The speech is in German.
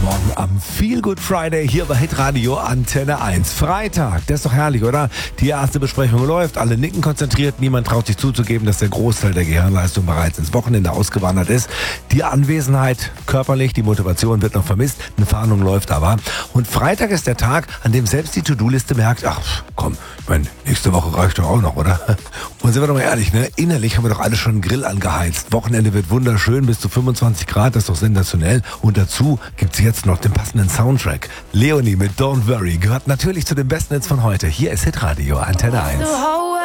Morgen am Feel Good Friday hier bei Hitradio Antenne 1. Freitag, das ist doch herrlich, oder? Die erste Besprechung läuft, alle nicken konzentriert, niemand traut sich zuzugeben, dass der Großteil der Gehirnleistung bereits ins Wochenende ausgewandert ist. Die Anwesenheit körperlich, die Motivation wird noch vermisst, eine Fahndung läuft aber. Und Freitag ist der Tag, an dem selbst die To-Do-Liste merkt, ach komm, ich meine, nächste Woche reicht doch auch noch, oder? Und sind wir doch mal ehrlich, ne? Innerlich haben wir doch alle schon einen Grill angeheizt. Wochenende wird wunderschön, bis zu 25 Grad, das ist doch sensationell. Und dazu gibt's jetzt noch den passenden Soundtrack. Leonie mit Don't Worry gehört natürlich zu den besten Hits von heute. Hier ist Hitradio Antenne 1.